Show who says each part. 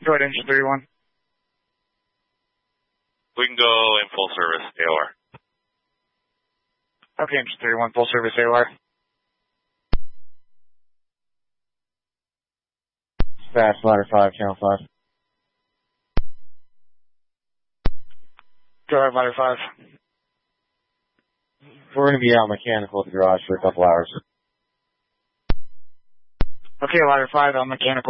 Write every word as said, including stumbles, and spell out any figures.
Speaker 1: Go ahead, engine three one.
Speaker 2: We can go in full service, A O R.
Speaker 1: Okay, engine three one, full service, A O R.
Speaker 3: Dispatch, ladder five, channel five.
Speaker 1: Go ahead, ladder five.
Speaker 3: We're going to be out mechanical at the garage for a couple hours.
Speaker 1: Okay, ladder five, I'm mechanical.